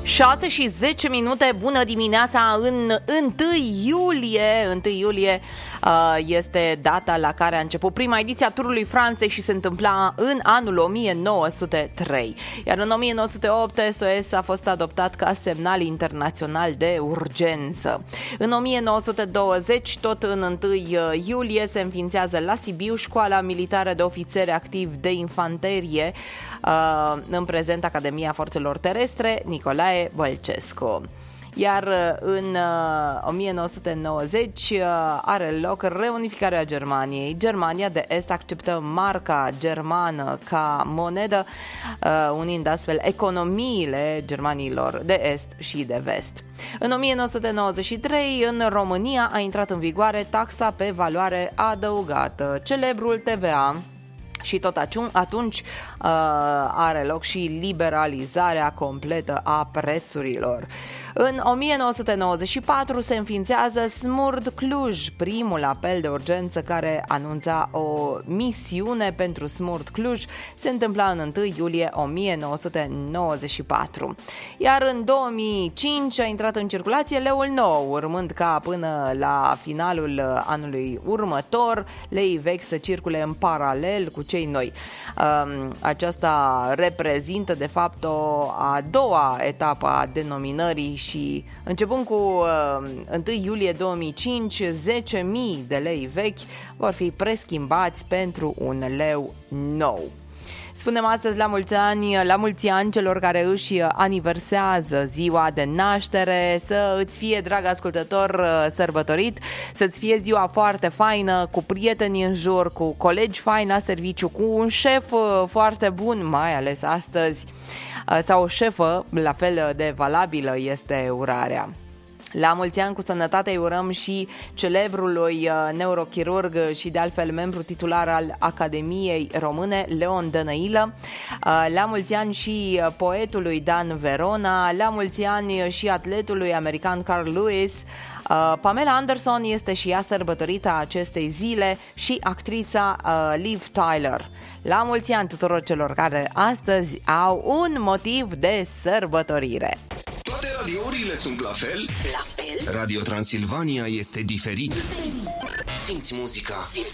6:10, bună dimineața în 1 iulie. 1 iulie este data la care a început prima ediție a Turului Franței și se întâmpla în anul 1903. Iar în 1908 SOS a fost adoptat ca semnal internațional de urgență. În 1920, tot în 1 iulie, se înființează la Sibiu Școala Militară de Ofițeri Activi de Infanterie, în prezent Academia Forțelor Terestre Nicolae Bălcescu. Iar în 1990 are loc reunificarea Germaniei. Germania de Est acceptă marca germană ca monedă, unind astfel economiile Germaniilor de Est și de Vest. În 1993, în România a intrat în vigoare taxa pe valoare adăugată, celebrul TVA. Și tot atunci are loc și liberalizarea completă a prețurilor. În 1994 se înființează Smurd Cluj, primul apel de urgență care anunța o misiune pentru Smurd Cluj. Se întâmpla în 1 iulie 1994. Iar în 2005 a intrat în circulație leul nou, urmând ca până la finalul anului următor leii vechi să circule în paralel cu cei noi. Aceasta reprezintă de fapt a doua etapă a denominării și începând cu 1 iulie 2005, 10.000 de lei vechi vor fi preschimbați pentru un leu nou. Spunem astăzi la mulți ani celor care își aniversează ziua de naștere, să îți fie, drag ascultător, sărbătorit, să-ți fie ziua foarte faină, cu prieteni în jur, cu colegi faini la serviciu, cu un șef foarte bun, mai ales astăzi, sau o șefă, la fel de valabilă este urarea. La mulți ani cu sănătate îi urăm și celebrului neurochirurg și de altfel membru titular al Academiei Române, Leon Dănăilă. La mulți ani și poetului Dan Verona, la mulți ani și atletului american Carl Lewis. Pamela Anderson este și ea sărbătorită acestei zile și actrița Liv Tyler. La mulți ani tuturor celor care astăzi au un motiv de sărbătorire. Toate radiourile sunt la fel? La fel? Radio Transilvania este diferit. Simți muzica.